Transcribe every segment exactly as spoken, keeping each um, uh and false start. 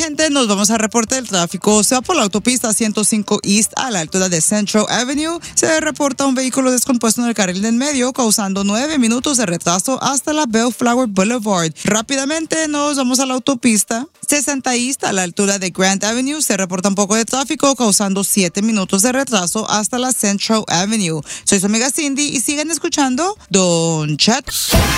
gente, nos vamos a reporte del tráfico. Se va por la autopista ciento cinco East a la altura de Central Avenue. Se reporta un vehículo descompuesto en el carril del medio, causando nueve minutos de retraso hasta la Bellflower Boulevard. Rápidamente nos vamos a la autopista sesenta East a la altura de Grant Avenue. Se reporta un poco de tráfico, causando siete minutos de retraso hasta la Central Avenue. Soy su amiga Cindy y siguen escuchando Don Chet.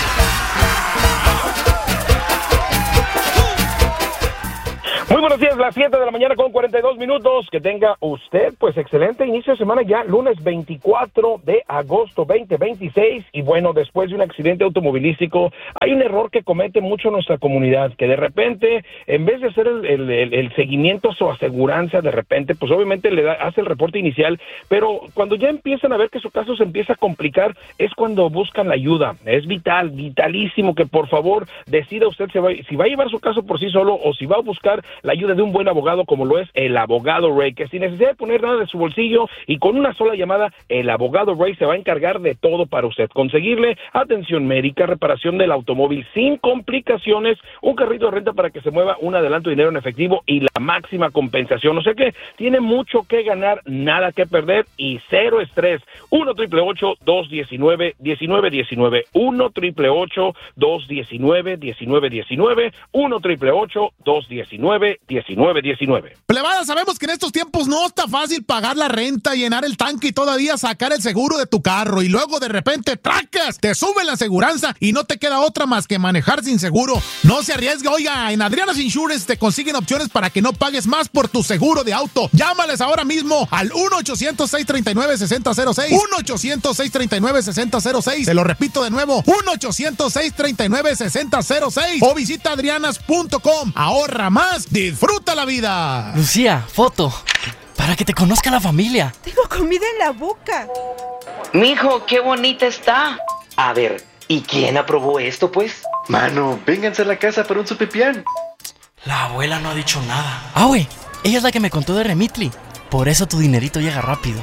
Muy buenos días, las siete de la mañana con cuarenta y dos minutos. Que tenga usted, pues, excelente inicio de semana ya, lunes veinticuatro de agosto veinte veintiséis. Y bueno, después de un accidente automovilístico, hay un error que comete mucho nuestra comunidad, que de repente, en vez de hacer el, el, el, el seguimiento a su aseguranza, de repente, pues obviamente le da, hace el reporte inicial, pero cuando ya empiezan a ver que su caso se empieza a complicar, es cuando buscan la ayuda. Es vital, vitalísimo que por favor decida usted si va, si va a llevar su caso por sí solo o si va a buscar la ayuda de un buen abogado como lo es el abogado Ray, que sin necesidad de poner nada de su bolsillo y con una sola llamada, el abogado Ray se va a encargar de todo para usted. Conseguirle atención médica, reparación del automóvil sin complicaciones, un carrito de renta para que se mueva, un adelanto de dinero en efectivo y la máxima compensación. O sea que tiene mucho que ganar, nada que perder y cero estrés. uno triple ocho dos diecinueve diecinueve diecinueve uno triple ocho dos diecinueve diecinueve diecinueve uno triple ocho dos diecinueve diecinueve diecinueve. Plebada, sabemos que en estos tiempos no está fácil pagar la renta, llenar el tanque y todavía sacar el seguro de tu carro, y luego de repente tracas, te sube la aseguranza y no te queda otra más que manejar sin seguro. No se arriesgue, oiga, en Adriana's Insurance te consiguen opciones para que no pagues más por tu seguro de auto. Llámales ahora mismo al uno ochocientos seis treinta y nueve sesenta cero seis, uno ochocientos seis treinta y nueve sesenta cero seis, te lo repito de nuevo, uno ochocientos seis treinta y nueve sesenta cero seis, o visita adrianas punto com. Ahorra más, disfruta la vida. Lucía, foto, para que te conozca la familia. Tengo comida en la boca. Mijo, qué bonita está. A ver, ¿y quién aprobó esto, pues? Mano, vénganse a la casa para un sopipián. La abuela no ha dicho nada. Ah, güey, ella es la que me contó de Remitly. Por eso tu dinerito llega rápido.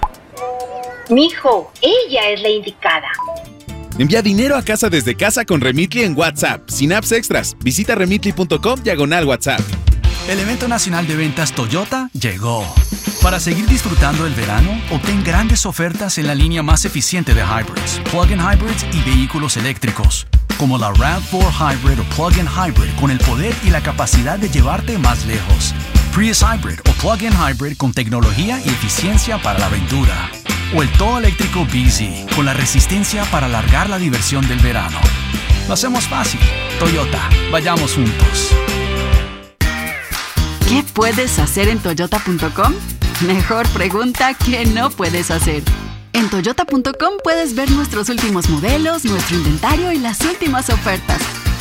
Mijo, ella es la indicada. Envía dinero a casa desde casa con Remitly en WhatsApp, sin apps extras. Visita remitly punto com diagonal WhatsApp. El evento nacional de ventas Toyota llegó. Para seguir disfrutando el verano, obtén grandes ofertas en la línea más eficiente de hybrids, plug-in hybrids y vehículos eléctricos, como la RAV cuatro Hybrid o plug-in hybrid con el poder y la capacidad de llevarte más lejos. Prius Hybrid o plug-in hybrid con tecnología y eficiencia para la aventura. O el todo eléctrico B Z con la resistencia para alargar la diversión del verano. Lo hacemos fácil. Toyota, vayamos juntos. ¿Qué puedes hacer en toyota punto com? Mejor pregunta que no puedes hacer. En toyota punto com puedes ver nuestros últimos modelos, nuestro inventario y las últimas ofertas.